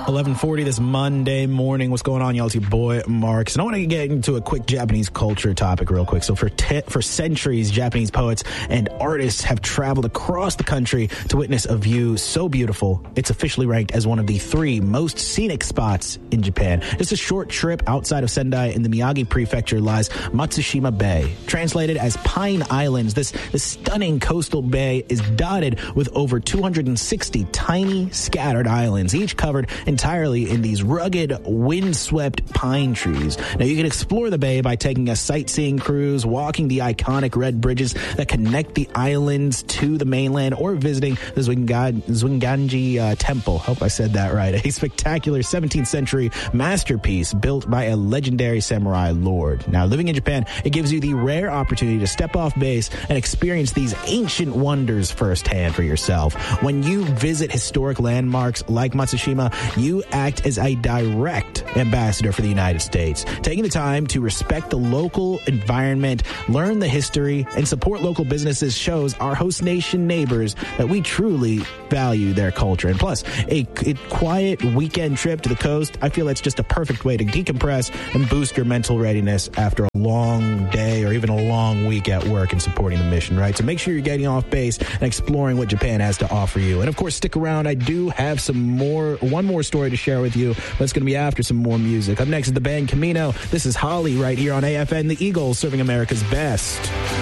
11:40 this Monday morning. What's going on, y'all? It's your boy, Marks. And I want to get into a quick Japanese culture topic real quick. So for centuries, Japanese poets and artists have traveled across the country to witness a view so beautiful, it's officially ranked as one of the 3 most scenic spots in Japan. Just a short trip outside of Sendai in the Miyagi Prefecture lies Matsushima Bay. Translated as Pine Islands, this stunning coastal bay is dotted with over 260 tiny scattered islands, each covered entirely in these rugged, windswept pine trees. Now, you can explore the bay by taking a sightseeing cruise, walking the iconic red bridges that connect the islands to the mainland, or visiting the Zwinganji Temple. Hope I said that right. A spectacular 17th century masterpiece built by a legendary samurai lord. Now, living in Japan, it gives you the rare opportunity to step off base and experience these ancient wonders firsthand for yourself. When you visit historic landmarks like Matsushima, you act as a direct ambassador for the United States, taking the time to respect the local environment, learn the history, and support local businesses shows our host nation neighbors that we truly value their culture. And plus, a quiet weekend trip to the coast, I feel that's just a perfect way to decompress and boost your mental readiness after a long day or even a long week at work and supporting the mission, right? So make sure you're getting off base and exploring what Japan has to offer you. And of course, stick around. I do have one more story to share with you, but it's going to be after some more music. Up next is the band Camino. This is Holly right here on AFN, the Eagles, serving America's best.